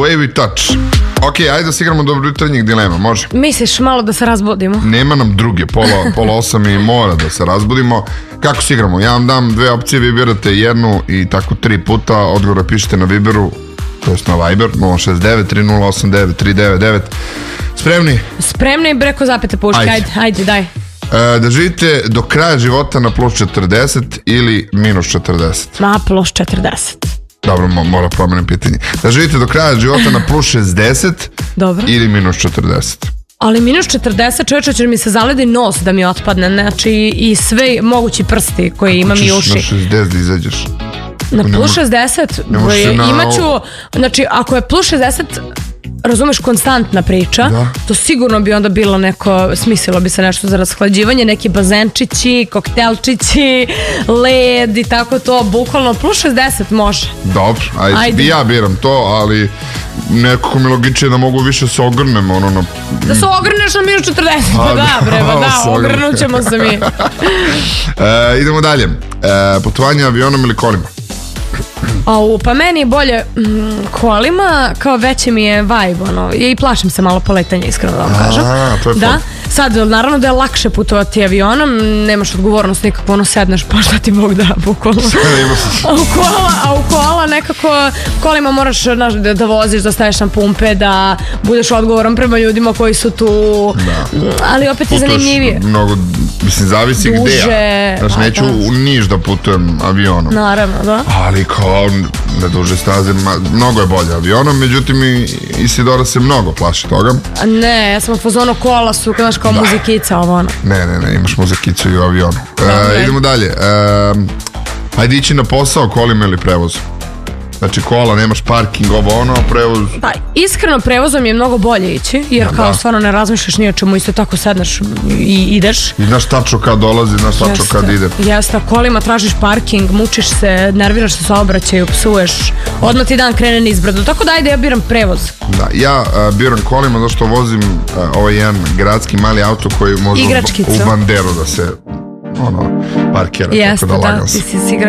way we touch. Ok, ajde da se igramo dobro jutarnjih dilema, može? Misliš malo da se razbudimo? Nema nam druge, pola 8 i mora da se razbudimo. Kako se igramo? Ja vam dam dve opcije, vi birate jednu i tako 3 puta. Odgovore pišete na Viberu, to jest na Viber, 069-3089-399. Spremni? Spremni, breko zapete puške, ajde, daj. Da živite do kraja života na plus 40 ili minus 40? Na plus 40. Dobro, mora promenim pitanje. Da živite do kraja života na plus 60 ili minus 40? Ali minus 40, čovječe, će mi se zaledi nos da mi otpadne, znači i sve mogući prsti koje imam i uši. Ako ćeš na 60 da izađeš? Na plus 60 imaću, znači ako je plus 60, razumeš, konstantna priča, to sigurno bi onda bilo neko, smislilo bi se nešto za rashlađivanje, neki bazenčići, koktelčići, led i tako to, bukvalno plus 60 može. Dobro, ajde. Ja biram to, ali nekako mi logičije da mogu više se ogrnem, Da se ogrneš na minus 40, ogrnut ćemo se mi. Idemo dalje. Putovanje avionom ili kolima? Pa meni je bolje kolima, kao veće mi je vibe, i plašim se malo poletanja, iskreno da vam kažem. Da, sad, naravno da je lakše putovati avionom, nemaš odgovornost nikako, sedneš pa šta ti Bog da, bukvalno. A u kola nekako, kolima moraš da voziš, da staješ na pumpe, da budeš odgovoran prema ljudima koji su tu, ali opet je zanimljivije. Mnogo, mislim, zavisi gde. Znači, neću u Niš da putujem avionom. Naravno, da. Ali kao na duže staze, mnogo je bolje avionom, međutim i Sidora se mnogo plaši toga. Ne, ja sam u fazonu kola su, znaš, kao muzikica ovo ono. Ne, imaš muzikicu i u avionu. Idemo dalje. Hajde ići na posao kolima ili prevozom. Znači kola, nemaš parking, ovo ono, prevoz. Pa iskreno prevozom je mnogo bolje ići, jer kao stvarno ne razmišljaš ni o čemu, isto tako sedneš i ideš. I znaš tačno kad dolazi, znaš tačno kad ide. Jeste, kolima tražiš parking, mučiš se, nerviraš se saobraćaju, psuješ, odmah ti dan krene nizbrdo, tako da ajde ja biram prevoz. Da, ja biram kolima zato što vozim ovaj jedan gradski mali auto koji može u banderu da se parkira, tako da lagam se.